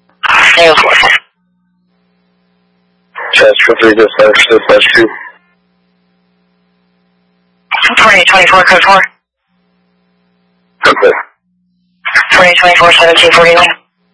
Negative 4. Transfer 3 dispatch, dispatch 2. 2824, code 4. Okay. 2824, 1749.